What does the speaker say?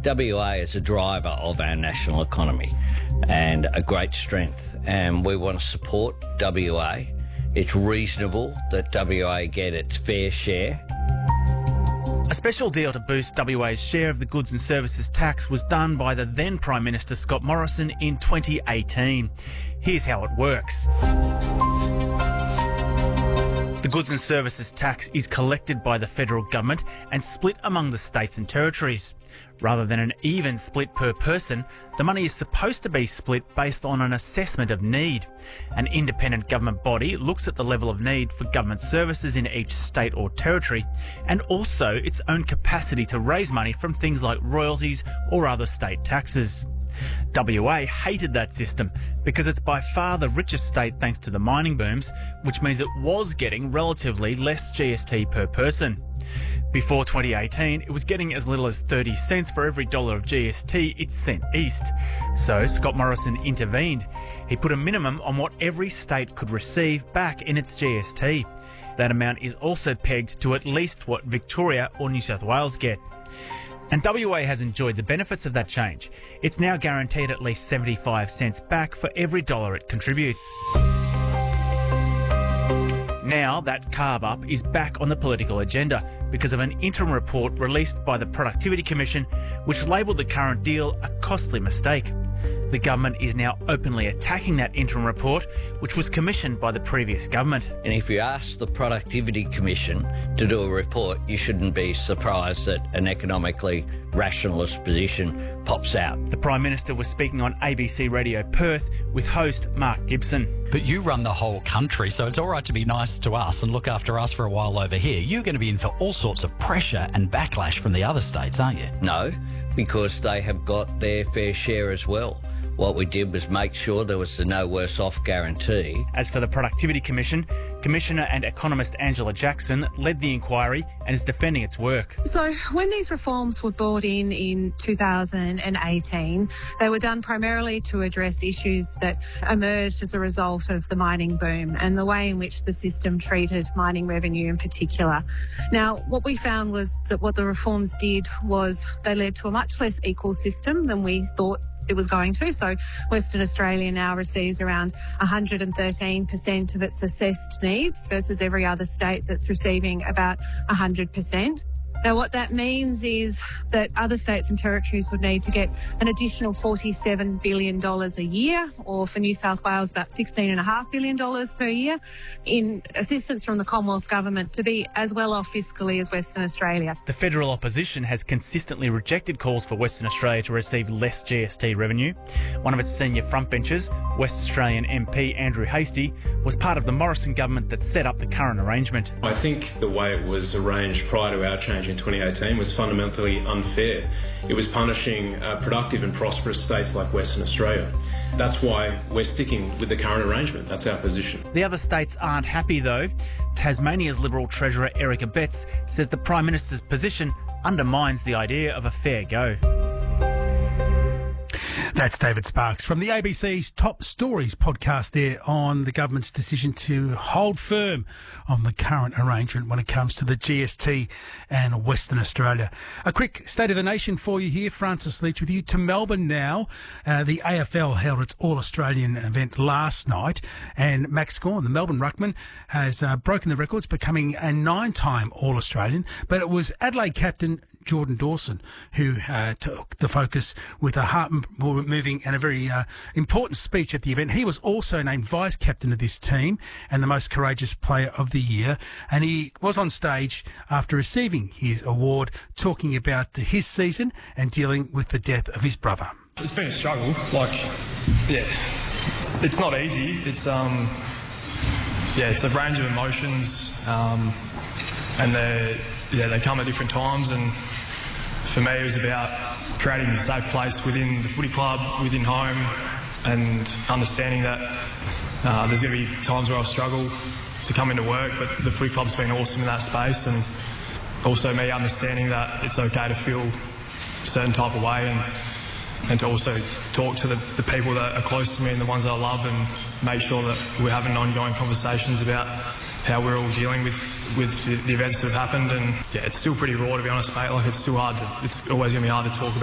WA is a driver of our national economy and a great strength, and we want to support WA. It's reasonable that WA get its fair share. A special deal to boost WA's share of the goods and services tax was done by the then Prime Minister Scott Morrison in 2018. Here's how it works. The goods and services tax is collected by the federal government and split among the states and territories. Rather than an even split per person, the money is supposed to be split based on an assessment of need. An independent government body looks at the level of need for government services in each state or territory, and also its own capacity to raise money from things like royalties or other state taxes. WA hated that system because it's by far the richest state thanks to the mining booms, which means it was getting relatively less GST per person. Before 2018, it was getting as little as 30 cents for every dollar of GST it sent east. So Scott Morrison intervened. He put a minimum on what every state could receive back in its GST. That amount is also pegged to at least what Victoria or New South Wales get. And WA has enjoyed the benefits of that change. It's now guaranteed at least 75 cents back for every dollar it contributes. Now that carve-up is back on the political agenda because of an interim report released by the Productivity Commission, which labelled the current deal a costly mistake. The government is now openly attacking that interim report, which was commissioned by the previous government. And if you ask the Productivity Commission to do a report, you shouldn't be surprised that an economically rationalist position pops out. The Prime Minister was speaking on ABC Radio Perth with host Mark Gibson. But you run the whole country, so it's all right to be nice to us and look after us for a while over here. You're going to be in for all sorts of pressure and backlash from the other states, aren't you? No, because they have got their fair share as well. What we did was make sure there was the no worse off guarantee. As for the Productivity Commission, Commissioner and economist Angela Jackson led the inquiry and is defending its work. So when these reforms were brought in 2018, they were done primarily to address issues that emerged as a result of the mining boom and the way in which the system treated mining revenue in particular. Now, what we found was that what the reforms did was they led to a much less equal system than we thought it was going to. So Western Australia now receives around 113% of its assessed needs versus every other state that's receiving about 100%. Now, what that means is that other states and territories would need to get an additional $47 billion a year, or for New South Wales, about $16.5 billion per year, in assistance from the Commonwealth Government to be as well off fiscally as Western Australia. The federal opposition has consistently rejected calls for Western Australia to receive less GST revenue. One of its senior frontbenchers, West Australian MP Andrew Hastie, was part of the Morrison government that set up the current arrangement. I think the way it was arranged prior to our change in 2018 was fundamentally unfair. It was punishing productive and prosperous states like Western Australia. That's why we're sticking with the current arrangement. That's our position. The other states aren't happy though. Tasmania's Liberal Treasurer Erica Betts says the Prime Minister's position undermines the idea of a fair go. That's David Sparks from the ABC's Top Stories podcast there on the government's decision to hold firm on the current arrangement when it comes to the GST and Western Australia. A quick State of the Nation for you here. Francis Leach with you. To Melbourne now. The AFL held its All-Australian event last night, and Max Gawn, the Melbourne ruckman, has broken the records, becoming a 9-time All-Australian. But it was Adelaide captain Jordan Dawson who took the focus with a heart-moving and a very important speech at the event. He was also named vice-captain of this team and the most courageous player of the year, and he was on stage after receiving his award, talking about his season and dealing with the death of his brother. It's been a struggle. It's not easy. It's a range of emotions, and they come at different times. And for me, it was about creating a safe place within the footy club, within home, and understanding that there's going to be times where I'll struggle to come into work, but the footy club's been awesome in that space, and also me understanding that it's okay to feel a certain type of way, and to also talk to the people that are close to me and the ones that I love, and make sure that we're having ongoing conversations about how we're all dealing with the events that have happened. And yeah, it's still pretty raw, to be honest, mate. Like, it's always going to be hard to talk about.